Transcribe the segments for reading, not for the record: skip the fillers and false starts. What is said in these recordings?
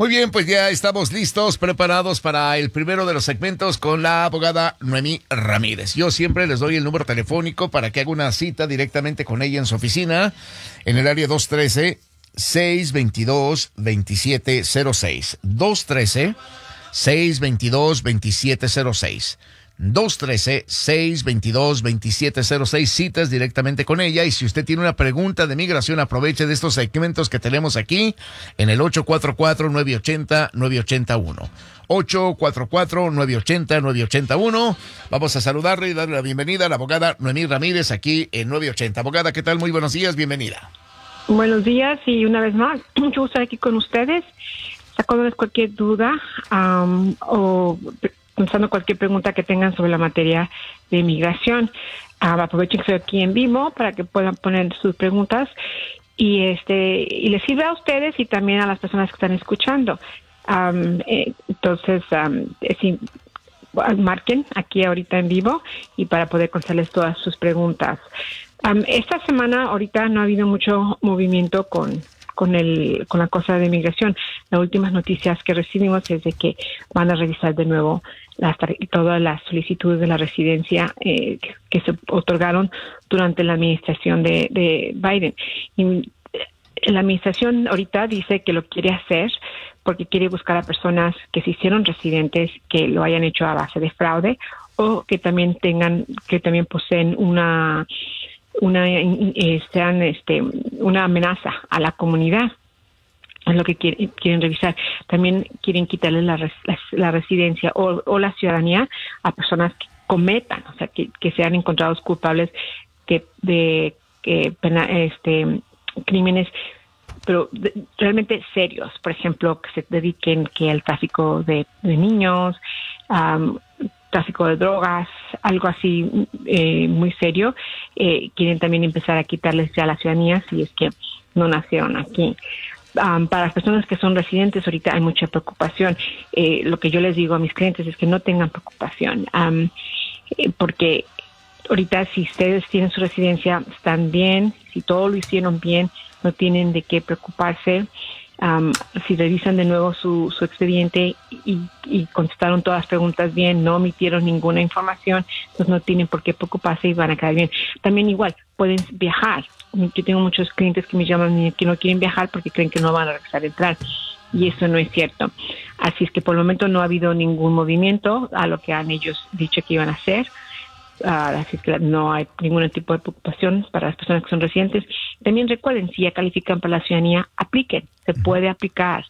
Muy bien, pues ya estamos listos, preparados para el primero de los segmentos con la abogada Noemí Ramírez. Yo siempre les doy el número telefónico para que haga una cita directamente con ella en su oficina en el área 213-622-2706. 213-622-2706. 213-622-2706, citas directamente con ella. Y si usted tiene una pregunta de migración, aproveche de estos segmentos que tenemos aquí en el 844-980-9881. 844-980-9881. Vamos a saludarle y darle la bienvenida a la abogada Noemí Ramírez aquí en 980. Abogada, ¿qué tal? Muy buenos días, bienvenida. Buenos días y una vez más, mucho gusto estar aquí con ustedes. Sacándoles cualquier duda o contestando cualquier pregunta que tengan sobre la materia de inmigración. Aprovechen que estoy aquí en vivo para que puedan poner sus preguntas y les sirve a ustedes y también a las personas que están escuchando. Entonces, marquen aquí ahorita en vivo y para poder contestarles todas sus preguntas. Esta semana ahorita no ha habido mucho movimiento con la cosa de inmigración. Las últimas noticias que recibimos es de que van a revisar de nuevo todas las solicitudes de la residencia que se otorgaron durante la administración de Biden. Y la administración ahorita dice que lo quiere hacer porque quiere buscar a personas que se hicieron residentes, que lo hayan hecho a base de fraude o que también poseen una amenaza a la comunidad. Es lo que quieren revisar. También quieren quitarle la residencia o la ciudadanía a personas que cometan, o sea, que sean encontrados culpables de crímenes, pero realmente serios. Por ejemplo, que se dediquen al tráfico de niños, tráfico de drogas, algo así muy serio. Quieren también empezar a quitarles ya la ciudadanía si es que no nacieron aquí. Para las personas que son residentes ahorita hay mucha preocupación. Lo que yo les digo a mis clientes es que no tengan preocupación, porque ahorita si ustedes tienen su residencia están bien, si todo lo hicieron bien, no tienen de qué preocuparse. Si revisan de nuevo su expediente y contestaron todas las preguntas bien, no omitieron ninguna información, pues no tienen por qué preocuparse y van a quedar bien. También igual, pueden viajar. Yo tengo muchos clientes que me llaman que no quieren viajar porque creen que no van a regresar a entrar. Y eso no es cierto. Así es que por el momento no ha habido ningún movimiento a lo que han ellos dicho que iban a hacer. Así es que no hay ningún tipo de preocupación para las personas que son residentes. También recuerden, si ya califican para la ciudadanía, apliquen. Se puede aplicar.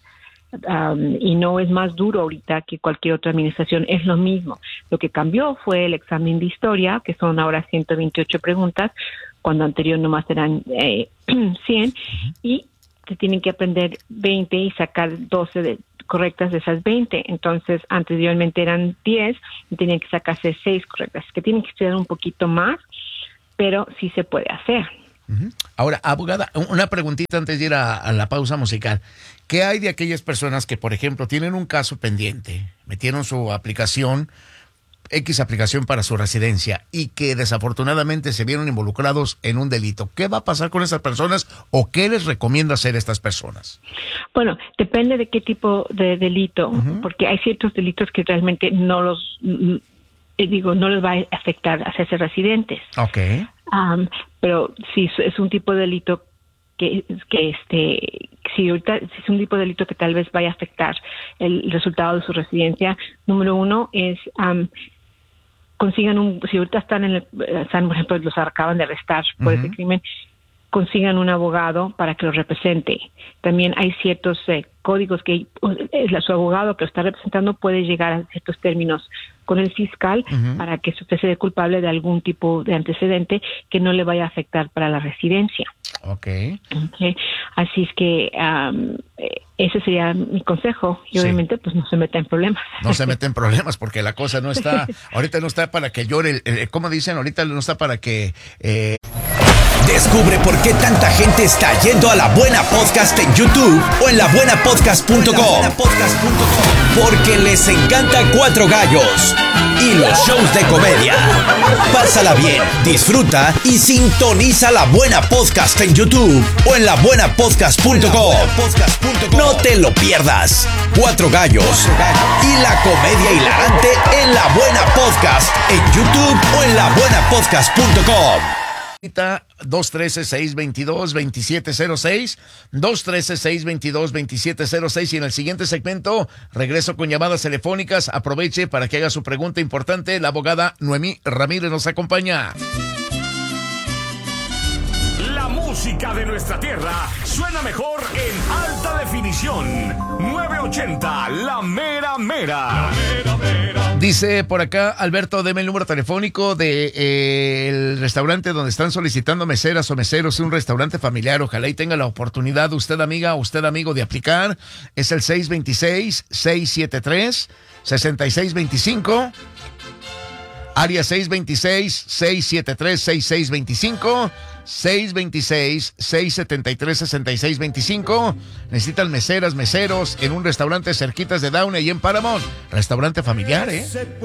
Y no es más duro ahorita que cualquier otra administración, es lo mismo. Lo que cambió fue el examen de historia, que son ahora 128 preguntas, cuando anterior nomás eran 100, y se tienen que aprender 20 y sacar 12 correctas de esas 20. Entonces, anteriormente eran 10 y tenían que sacarse 6 correctas, que tienen que estudiar un poquito más, pero sí se puede hacer. Ahora, abogada, una preguntita antes de ir a la pausa musical. ¿Qué hay de aquellas personas que, por ejemplo, tienen un caso pendiente, metieron su aplicación para su residencia y que desafortunadamente se vieron involucrados en un delito? ¿Qué va a pasar con esas personas o qué les recomienda hacer estas personas? Bueno, depende de qué tipo de delito, porque hay ciertos delitos que realmente no les va a afectar a hacerse residentes. Okay. Pero si es un tipo de delito si es un tipo de delito que tal vez vaya a afectar el resultado de su residencia, número uno es consigan si ahorita están por ejemplo, los acaban de arrestar por ese crimen, consigan un abogado para que los represente. También hay ciertos códigos que su abogado que lo está representando puede llegar a ciertos términos con el fiscal para que usted se dé culpable de algún tipo de antecedente que no le vaya a afectar para la residencia. Okay. Así es que ese sería mi consejo y obviamente pues no se meta en problemas. No se meta en problemas porque la cosa no está, ahorita no está para que llore, como dicen, ahorita no está para que... Descubre por qué tanta gente está yendo a La Buena Podcast en YouTube o en labuenapodcast.com. Porque les encanta Cuatro Gallos y los shows de comedia. Pásala bien, disfruta y sintoniza La Buena Podcast en YouTube o en labuenapodcast.com. No te lo pierdas. Cuatro Gallos y la comedia hilarante en La Buena Podcast en YouTube o en labuenapodcast.com. 213-622-2706, 213-622-2706 y en el siguiente segmento regreso con llamadas telefónicas. Aproveche para que haga su pregunta importante. La abogada Noemí Ramírez nos acompaña. La música de nuestra tierra suena mejor en alta definición. 980, la mera mera. La mera mera. Dice por acá, Alberto, deme el número telefónico de el restaurante donde están solicitando meseras o meseros, un restaurante familiar. Ojalá y tenga la oportunidad, usted amiga, usted amigo, de aplicar. Es el 626-673-6625. Área 626-673-6625. 626-673-6625. Necesitan meseras, meseros en un restaurante cerquitas de Downey y en Paramount. Restaurante familiar, ¿eh?